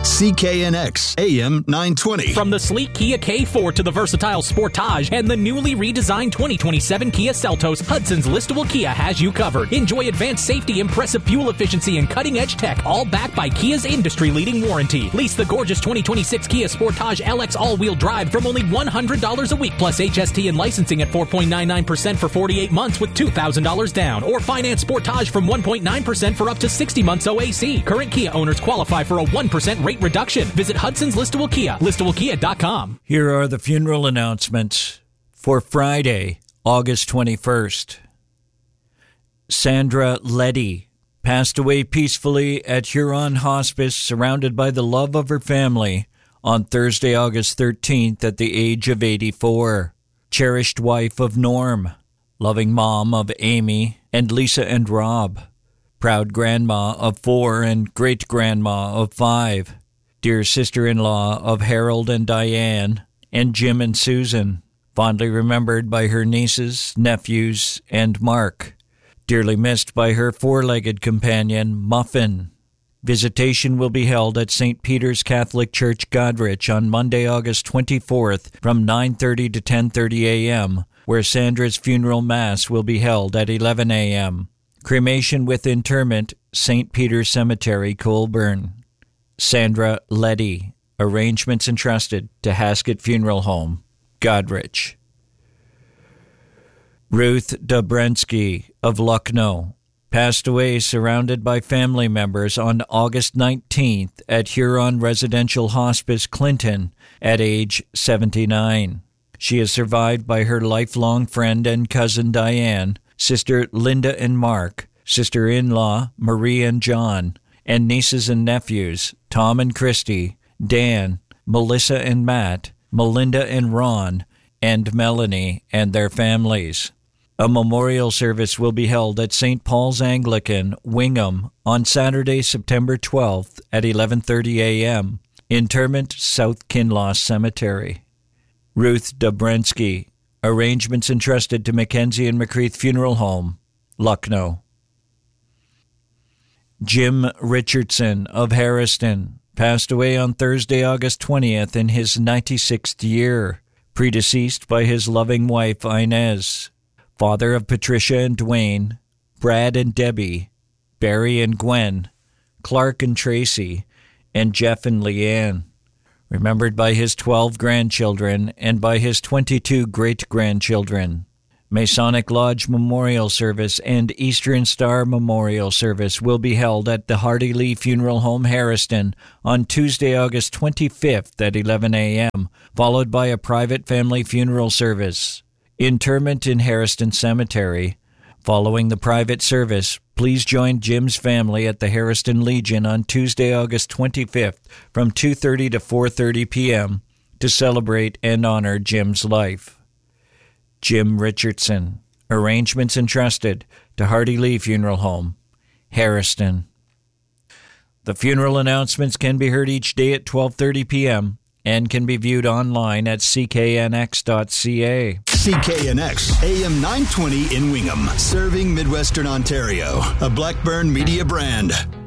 CKNX AM 920. From the sleek Kia K4 to the versatile Sportage and the newly redesigned 2027 Kia Seltos, Hudson's listable Kia has you covered. Enjoy advanced safety, impressive fuel efficiency, and cutting-edge tech, all backed by Kia's industry-leading warranty. Lease the gorgeous 2026 Kia Sportage LX all-wheel drive from only $100 a week, plus HST and licensing at 4.99% for 48 months with $2,000 down. Or finance Sportage from 1.9% for up to 60 months OAC. Current Kia owners qualify for a 1% rate reduction. Visit Hudson's Listable Kia, listablekia.com. Here are the funeral announcements for Friday, August 21st. Sandra Leddy passed away peacefully at Huron Hospice, surrounded by the love of her family, on Thursday, August 13th at the age of 84. Cherished wife of Norm, loving mom of Amy and Lisa and Rob, proud grandma of 4 and great-grandma of 5, dear sister-in-law of Harold and Diane, and Jim and Susan, fondly remembered by her nieces, nephews, and Mark, dearly missed by her 4-legged companion, Muffin. Visitation will be held at St. Peter's Catholic Church, Goderich, on Monday, August 24th from 9:30 to 10:30 a.m., where Sandra's funeral mass will be held at 11 a.m. Cremation with interment, St. Peter's Cemetery, Colburn. Sandra Leddy. Arrangements entrusted to Haskett Funeral Home, Goderich. Ruth Dobrensky of Lucknow passed away surrounded by family members on August 19th at Huron Residential Hospice, Clinton, at age 79. She is survived by her lifelong friend and cousin Diane, sister Linda and Mark, sister-in-law Marie and John, and nieces and nephews Tom and Christy, Dan, Melissa and Matt, Melinda and Ron, and Melanie and their families. A memorial service will be held at St. Paul's Anglican, Wingham, on Saturday, September 12th at 11:30 a.m. Interment, South Kinloss Cemetery. Ruth Dobrensky. Arrangements entrusted to Mackenzie and McCreath Funeral Home, Lucknow. Jim Richardson of Harriston passed away on Thursday, August 20th in his 96th year, predeceased by his loving wife Inez, father of Patricia and Dwayne, Brad and Debbie, Barry and Gwen, Clark and Tracy, and Jeff and Leanne. Remembered by his 12 grandchildren and by his 22 great-grandchildren. Masonic Lodge Memorial Service and Eastern Star Memorial Service will be held at the Hardy Lee Funeral Home, Harriston, on Tuesday, August 25th at 11 a.m., followed by a private family funeral service. Interment in Harriston Cemetery. Following the private service, please join Jim's family at the Harriston Legion on Tuesday, August 25th from 2:30 to 4:30 p.m. to celebrate and honor Jim's life. Jim Richardson. Arrangements entrusted to Hardy Lee Funeral Home, Harriston. The funeral announcements can be heard each day at 12:30 p.m. and can be viewed online at cknx.ca. CKNX AM 920 in Wingham, serving Midwestern Ontario, a Blackburn Media brand.